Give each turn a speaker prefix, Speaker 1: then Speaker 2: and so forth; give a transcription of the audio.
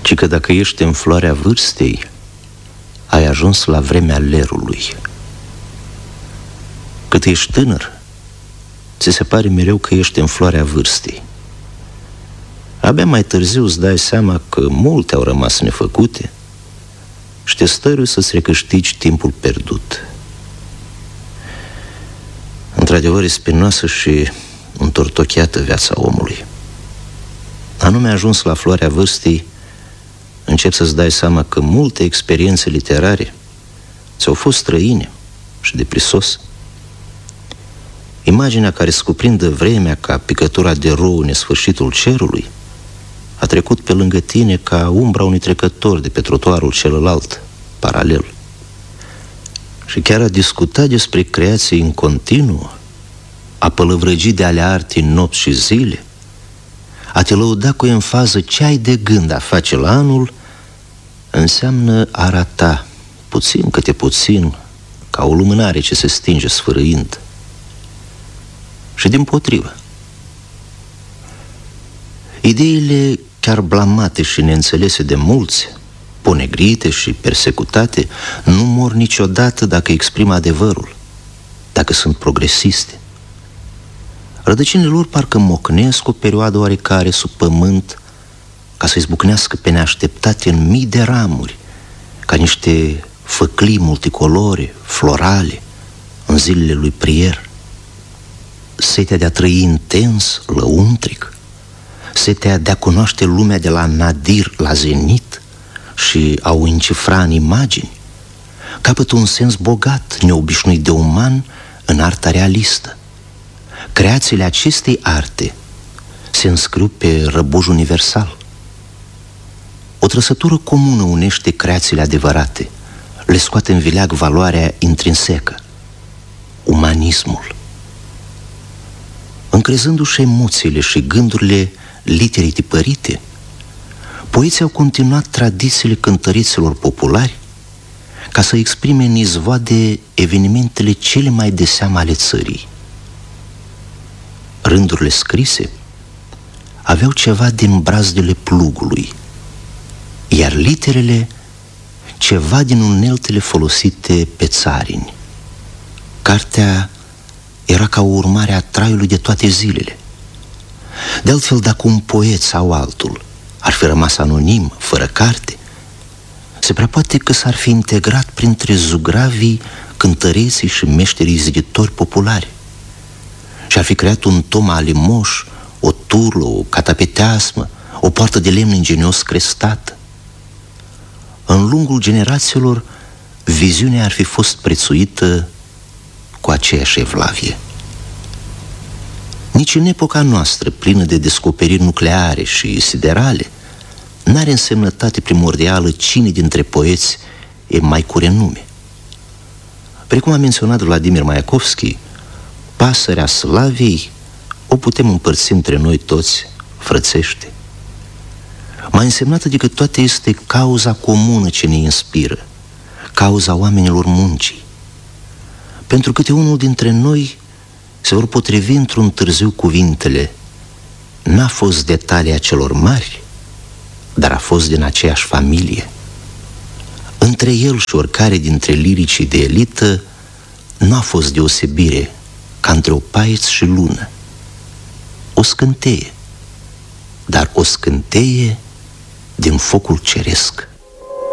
Speaker 1: ci că dacă ești în floarea vârstei, ai ajuns la vremea lerului. Cât ești tânăr, ți se pare mereu că ești în floarea vârstei. Abia mai târziu îți dai seama că multe au rămas nefăcute și te stărui să-ți recâștigi timpul pierdut. Într-adevăr, e spinoasă și întortocheată viața omului. Anume, ajuns la floarea vârstei, începi să-ți dai seama că multe experiențe literare ți-au fost străine și de prisos. Imaginea care scuprinde vremea ca picătura de rou în nesfârșitul cerului a trecut pe lângă tine ca umbra unui trecător de pe trotuarul celălalt, paralel. Și chiar a discuta despre creație în continuu, a pălăvrăgi de ale artei nopți și zile, a te lăuda cu enfază ce ai de gând a face la anul, înseamnă a rata, puțin câte puțin, ca o lumânare ce se stinge sfârâind. Și dimpotrivă, ideile chiar blamate și neînțelese de mulți, ponegrite și persecutate, nu mor niciodată dacă exprimă adevărul, dacă sunt progresiste. Rădăcinile lor parcă mocnesc o perioadă oarecare sub pământ ca să izbucnească pe neașteptate în mii de ramuri, ca niște făclii multicolore, florale, în zilele lui Prier. Setea de a trăi intens, lăuntric, setea de a cunoaște lumea de la nadir la zenit și a o încifra în imagini, capătă un sens bogat, neobișnuit de uman, în arta realistă. Creațiile acestei arte se înscriu pe răbuș universal. O trăsătură comună unește creațiile adevărate, le scoate în vileag valoarea intrinsecă, umanismul. Încrezându-și emoțiile și gândurile literei tipărite, poeții au continuat tradițiile cântăriților populari ca să exprime în izvoade evenimentele cele mai de seamă ale țării. Rândurile scrise aveau ceva din brazdele plugului, iar literele ceva din uneltele folosite pe țarini. Cartea era ca o urmare a traiului de toate zilele. De altfel, dacă un poet sau altul ar fi rămas anonim, fără carte, se prea poate că s-ar fi integrat printre zugravii, cântăreții și meșterii ziditori populari și ar fi creat un tom alimoș, o turlă, o catapeteasmă, o poartă de lemn ingenios crestată. În lungul generațiilor, viziunea ar fi fost prețuită cu aceeași evlavie. Nici în epoca noastră, plină de descoperiri nucleare și siderale, n-are însemnătate primordială cine dintre poeți e mai cu renume. Precum a menționat Vladimir Maiakovski, pasărea Slaviei o putem împărți între noi toți frățește. Mai însemnată decât toate este cauza comună ce ne inspiră, cauza oamenilor muncii. Pentru câte unul dintre noi se vor potrivi într-un târziu cuvintele: n-a fost de talia celor mari, dar a fost din aceeași familie. Între el și oricare dintre liricii de elită nu a fost deosebire ca între o paieț și lună. O scânteie, dar o scânteie din focul ceresc.